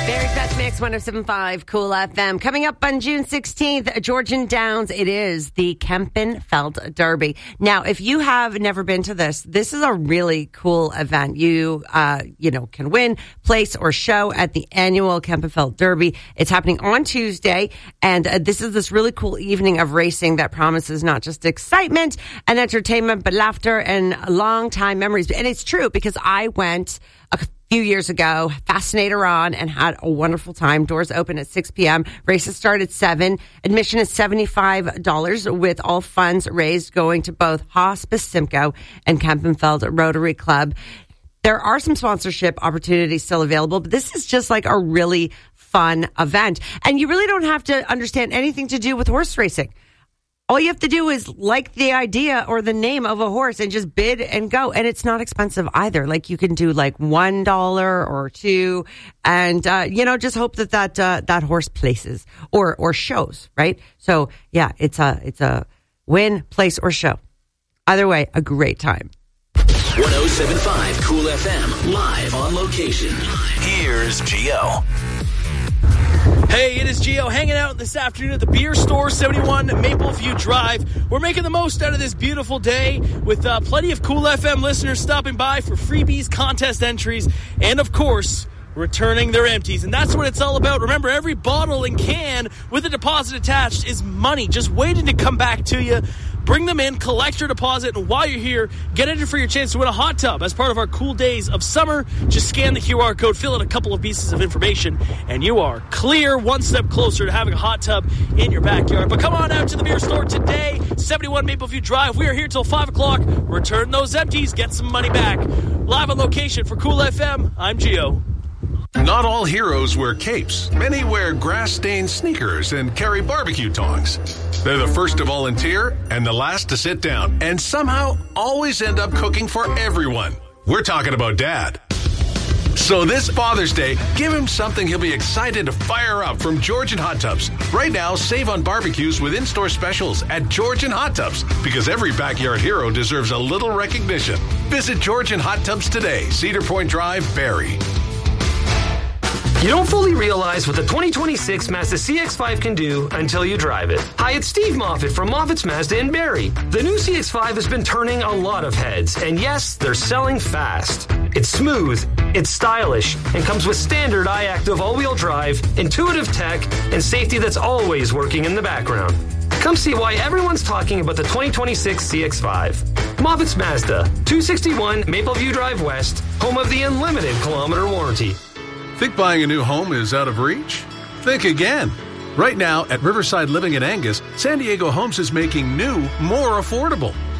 Barry's Best Mix, 107.5 Cool FM. Coming up on June 16th, Georgian Downs, it is the Kempenfeld Derby. Now, if you have never been to this is a really cool event. You can win, place, or show at the annual Kempenfeld Derby. It's happening on Tuesday, and this is this really cool evening of racing that promises not just excitement and entertainment, but laughter and long-time memories. And it's true, because I went a few years ago, Fascinator on, and had a wonderful time. Doors open at 6 p.m. Races start at 7. Admission is $75, with all funds raised going to both Hospice Simcoe and Kempenfeld Rotary Club. There are some sponsorship opportunities still available, but this is just like a really fun event. And you really don't have to understand anything to do with horse racing. All you have to do is like the idea or the name of a horse and just bid and go. And it's not expensive either. Like, you can do like $1 or $2 and, just hope that horse places or shows, right? So yeah, it's a win, place, or show. Either way, a great time. 107.5 Cool FM, live on location. Here's Gio. Hey, it is Gio hanging out this afternoon at the Beer Store, 71 Mapleview Drive. We're making the most out of this beautiful day with plenty of Cool FM listeners stopping by for freebies, contest entries, and of course, returning their empties. And that's what it's all about. Remember, every bottle and can with a deposit attached is money just waiting to come back to you. Bring them in, collect your deposit, and while you're here, get entered for your chance to win a hot tub as part of our cool days of summer. Just scan the QR code, fill out a couple of pieces of information, and you are clear, one step closer to having a hot tub in your backyard. But come on out to the Beer Store today, 71 Mapleview Drive. We are here till 5 o'clock. Return those empties, get some money back. Live on location for Cool FM, I'm Gio. Not all heroes wear capes. Many wear grass-stained sneakers and carry barbecue tongs. They're the first to volunteer and the last to sit down, and somehow always end up cooking for everyone. We're talking about Dad. So this Father's Day, give him something he'll be excited to fire up from Georgian Hot Tubs. Right now, save on barbecues with in-store specials at Georgian Hot Tubs, because every backyard hero deserves a little recognition. Visit Georgian Hot Tubs today, Cedar Point Drive, Barrie. You don't fully realize what the 2026 Mazda CX-5 can do until you drive it. Hi, it's Steve Moffitt from Moffitt's Mazda in Barrie. The new CX-5 has been turning a lot of heads, and yes, they're selling fast. It's smooth, it's stylish, and comes with standard iActive all-wheel drive, intuitive tech, and safety that's always working in the background. Come see why everyone's talking about the 2026 CX-5. Moffitt's Mazda, 261 Mapleview Drive West, home of the unlimited kilometer warranty. Think buying a new home is out of reach? Think again. Right now at Riverside Living in Angus, San Diego Homes is making new more affordable.